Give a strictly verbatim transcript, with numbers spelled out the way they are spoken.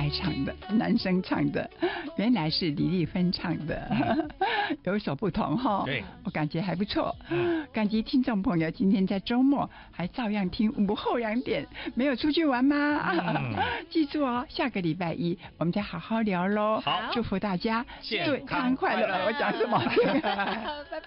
来唱的，男生唱的，原来是李丽芬唱的，嗯、有所不同哈。 对， 我感觉还不错。嗯，感激听众朋友今天在周末还照样听午后两点，没有出去玩吗？嗯、记住哦，下个礼拜一我们再好好聊喽。 好， 祝福大家健康快乐。 我讲什么？